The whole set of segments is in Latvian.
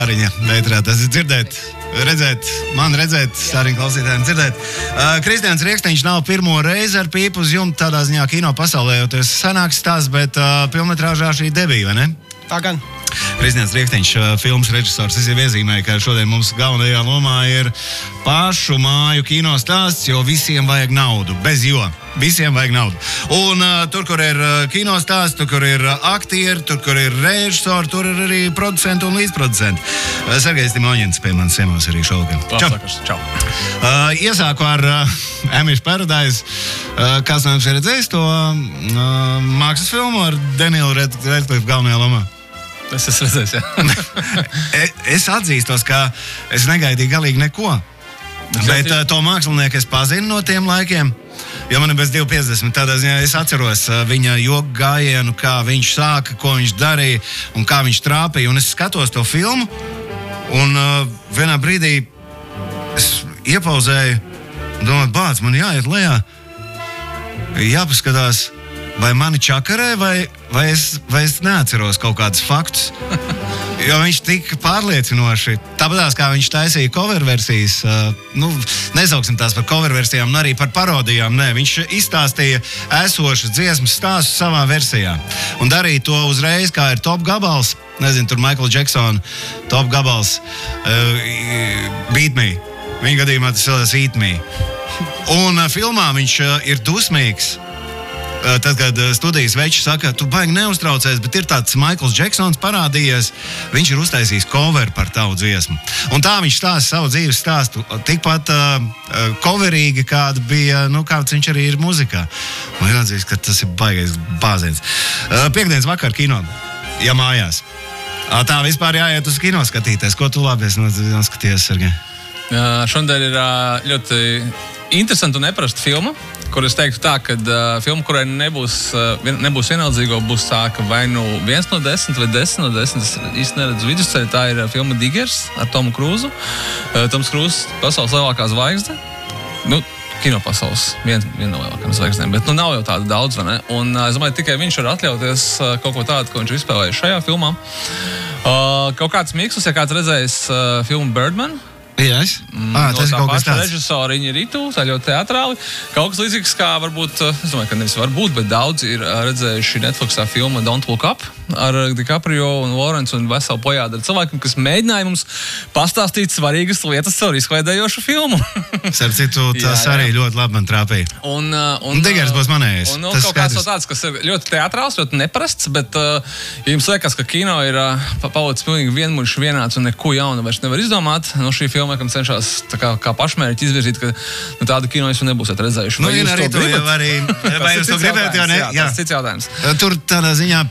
Stāriņa veitrā, tas ir redzēt, Stāriņa klausītājiem dzirdēt. Kristians Rieksteņš nav pirmo reizi ar pīpu uz jumta tādā ziņā kino pasaulē, jo tas sanāks stāsts, bet filmetrāžā šī debija, vai ne? Tā gan. Kristians Rieksteņš, filmas režisors, es jau iezīmēju, ka šodien mums galvenajā lomā ir pašu māju kino stāsts, jo visiem vajag naudu, bez jo. Visiem vajag naudu. Un tur, kur ir kino stāsts, tur, kur ir aktieri, tur, kur ir režisori, tur ir arī producenti un līdzproducenti. Sergejs Timoņins pie manis ciemos arī šovakar. Čau. Iesāku ar Amish Paradise. Kāds no jums ir redzējis to mākslas filmu ar Danielu Radcliffe galvenajā lomā? Es esmu redzējis, jā. Es atzīstos, ka es negaidīju galīgi neko. Bet to mākslinieku es pazinu no tiem laikiem. Jo man ir bez 2,50. Tādā ziņā es atceros viņa joku gājienu, kā viņš sāka, ko viņš darīja un kā viņš trāpīja. Un es skatos to filmu, un vienā brīdī es iepauzēju un domāju, bāc, man jāiet lejā. Jāpaskatās, vai mani čakarē, vai es neatceros kaut kādus faktus. Jo viņš tik pārliecinoši, tāpatās kā viņš taisīja cover versijas, nesauksim tās par cover versijām, un arī par parodijām, viņš izstāstīja esošas dziesmas stāstus savā versijā. Un darīja to uzreiz, kā ir top gabals, nezinu, tur Michael Jackson, top gabals, Beat Me. Viņa gadījumā tas saucās Eat Me. Un filmā viņš ir dusmīgs. Tad, kad studijas veči saka, tu baigi neuztraucies, bet ir tāds Michaels Jacksons parādījies, viņš ir uztaisījis cover par tavu dziesmu. Un tā viņš stāsta savu dzīves stāstu tikpat coverīgi, kāda bija, kāds viņš arī ir muzikā. Man jāatzīst, ka tas ir baigais bāziens. Piektdienas vakar kino, ja mājās. Tā vispār jāiet uz kino skatīties. Ko tu labi esi noskatījies, Sergej? Šodien ir ļoti interesanta un neparasta filma, kur es teiktu tā, ka filma, kurai nebūs vienaldzīgo, būs tā, ka vai 1 no 10 vai 10 no 10, es īsti neredzu vidusceļu, tā ir filma Diggers ar Tomu Krūzu. Toms Krūzs, pasaules lielākā zvaigzne. Kino pasaules, viena no lielākām zvaigznēm, bet nav jau tāda daudz, vai ne? Un es domāju, tikai viņš var atļauties kaut ko tādu, ko viņš izspēlēja šajā filmā. Kaut kāds mikslis, ja kāds redzējis filmu Birdman, Yes. Tas ir kaut kas tāds. Režisori Iñárritu, tā ļoti teatrāli. Kaut kas līdzīgs, kā varbūt, es domāju, ka nevis varbūt, bet daudzi ir redzējuši Netflixā filmu Don't Look Up ar DiCaprio un Lawrence un veselu plejādu ar cilvēkiem, kas mēģināja mums pastāstīt svarīgas lietas caur izklaidējošu filmu. Starp citu, tas arī ļoti labi man trāpīja. Un Diggers būs manējais. Un kaut kāds no tāds, kas ir ļoti teatrāls, ļoti neparasts, bet ja jums liekas, ka kino ir palicis pilnīgi vienmuļš vienāds un neko jaunu vairs nevar izdomāt, šī filma, kam cenšas kā pašmērķi izvirzīt, ka tādu kino jūs nebūsiet redzējuši. Arī to jau arī, vai jūs to gribētu, jau ne? Jā, tas cits jautājums. Tur tādā ziņā,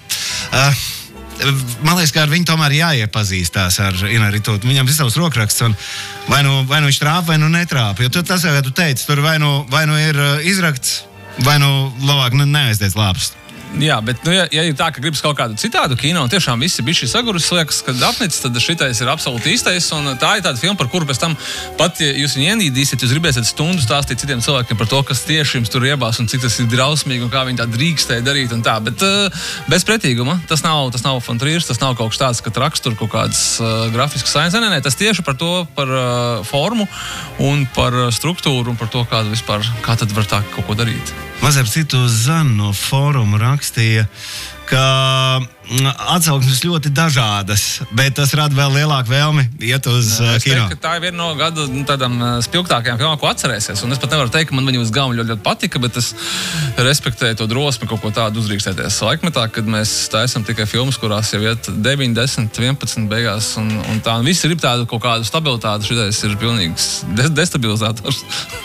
man liekas, ka ar viņu tomēr jāiepazīstās ar Iñárritu. Viņam ir savs rokraksts, un vai nu viņš trāp, vai nu netrāp. Jo tas jau, kā tu teici, tur vai nu ir izrakts, vai nu labāk neaizdiec lāpst. Jā, bet, ja ir tā, ka gribas kaut kādu citādu kino, un tiešām visi bišķi saguris, liekas, kad apnicis, tad šitais ir absolūti īstais, un tā ir tāda filma, par kuru pēc tam pat, ja jūs viņu ienīdīsiet, jūs gribēsiet stundu stāstīt citiem cilvēkiem par to, kas tieši jums tur iebās, un cik tas ir drausmīgi, un kā viņi tā drīkstēja darīt, un tā, bet bez pretīguma, tas nav von Trieris, tas nav kaut kas tāds, ka rakstur kaut kādas grafiskas sainas, nē, tas tieši par to, par formu, un par struktūru, un par to, kā tad var tā kaut ko darīt. Mazliet citu Zana no fóruma rakstīja, ka atsauksmes ļoti dažādas, bet tas rada vēl lielāku vēlmi iet uz kino. Teiktu, tā ir viena no gada tādām spilgtākajām filmām, ko atcerēsies. Un es pat nevaru teikt, ka man viņa uz galvu ļoti patika, bet es respektēju to drosmi kaut ko tādu uzrīkstēties laikmetā, kad mēs taisam tikai filmas, kurās jau iet 9, 10, 11 beigās. Un tā, un visi grib tādu kaut kādu stabilitāti, šitais ir pilnīgs destabilizators.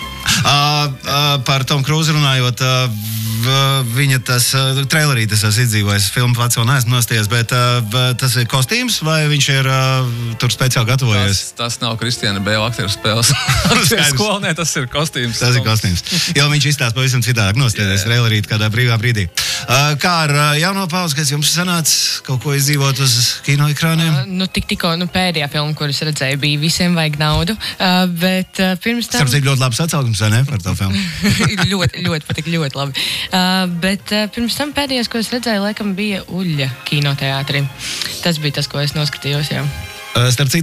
Par Tomu Krūzu runājot, viņa tas trailerī tas izdzīvojas, filmu pats vēl neesmu nostājies, bet tas ir kostīms vai viņš ir tur speciāli gatavojies? Tas nav Kristiāna Bēla aktieru spēles. Skolnē, tas ir kostīms. Tas ir kostīms. Jo viņš izstāsta pavisam citādāk nostājies trailerī kādā brīvā brīdī. Kā ar jauno paudzi, kas jums sanāca kaut ko izdzīvot uz kino ekrāniem? Tikko pēdējā filma, kuras redzēju, bija Visiem vajag naudu, bet pirms tam... Starp cik ļoti labs atsaukums, vai ne, par to filmu? ļoti patika, ļoti labi. Bet pirms tam pēdējais, ko es redzēju, laikam bija Uļļa kinoteātrī. Tas bija tas, ko es noskatījos, jā. Starp citu,